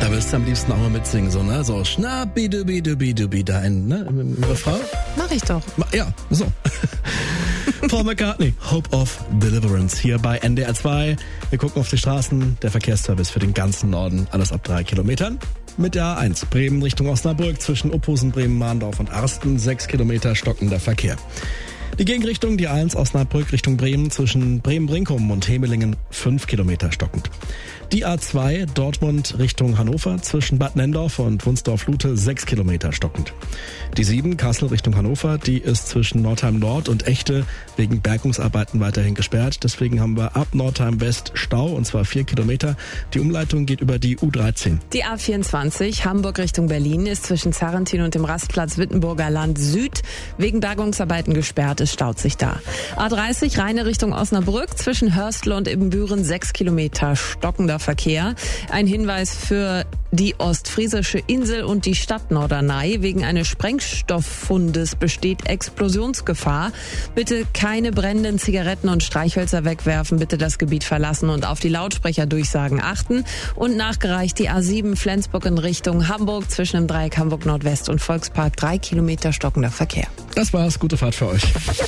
Da willst du am liebsten auch mal mitsingen, so, ne? So schnappi-dubi-dubi-dubi da im Refrain. Mach ich doch. Ja, so. Paul McCartney, Hope of Deliverance, hier bei NDR 2. Wir gucken auf die Straßen, der Verkehrsservice für den ganzen Norden, alles ab 3 Kilometern. Mit der A1 Bremen Richtung Osnabrück zwischen Uphusen, Bremen, Mahndorf und Arsten, 6 Kilometer stockender Verkehr. Die Gegenrichtung, die A1 Osnabrück Richtung Bremen zwischen Bremen-Brinkum und Hemelingen, 5 Kilometer stockend. Die A2 Dortmund Richtung Hannover zwischen Bad Nenndorf und Wunsdorf-Lute, 6 Kilometer stockend. Die 7 Kassel Richtung Hannover, die ist zwischen Nordheim Nord und Echte wegen Bergungsarbeiten weiterhin gesperrt. Deswegen haben wir ab Nordheim West Stau, und zwar 4 Kilometer. Die Umleitung geht über die U13. Die A24 Hamburg Richtung Berlin ist zwischen Zarrentin und dem Rastplatz Wittenburger Land Süd wegen Bergungsarbeiten gesperrt. Es staut sich da. A30 Rheine Richtung Osnabrück zwischen Hörstel und Ibbenbüren, 6 Kilometer stockender Verkehr. Ein Hinweis für die ostfriesische Insel und die Stadt Norderney. Wegen eines Sprengstofffundes besteht Explosionsgefahr. Bitte keine brennenden Zigaretten und Streichhölzer wegwerfen. Bitte das Gebiet verlassen und auf die Lautsprecherdurchsagen achten. Und nachgereicht die A7 Flensburg in Richtung Hamburg zwischen dem Dreieck Hamburg Nordwest und Volkspark, 3 Kilometer stockender Verkehr. Das war's. Gute Fahrt für euch.